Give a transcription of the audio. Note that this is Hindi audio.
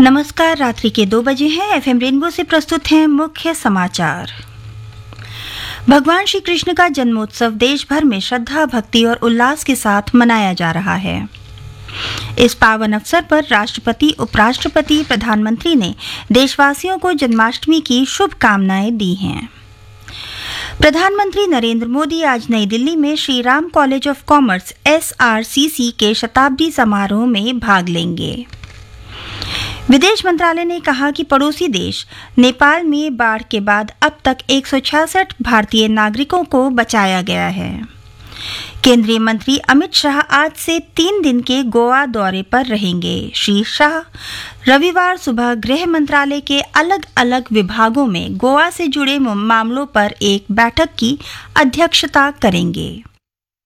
नमस्कार। रात्रि के 2 बजे हैं। एफएम रेनबो से प्रस्तुत हैं मुख्य समाचार। भगवान श्री कृष्ण का जन्मोत्सव देश भर में श्रद्धा, भक्ति और उल्लास के साथ मनाया जा रहा है। इस पावन अवसर पर राष्ट्रपति, उपराष्ट्रपति, प्रधानमंत्री ने देशवासियों को जन्माष्टमी की शुभकामनाएं दी हैं। प्रधानमंत्री नरेंद्र मोदी आज नई दिल्ली में Shri Ram college of commerce SRCC के शताब्दी समारोह में भाग लेंगे। विदेश मंत्रालय ने कहा कि पड़ोसी देश नेपाल में बाढ़ के बाद अब तक 166 भारतीय नागरिकों को बचाया गया है। केंद्रीय मंत्री अमित शाह आज से 3 दिन के गोवा दौरे पर रहेंगे। श्री शाह रविवार सुबह गृह मंत्रालय के अलग अलग विभागों में गोवा से जुड़े मामलों पर एक बैठक की अध्यक्षता करेंगे।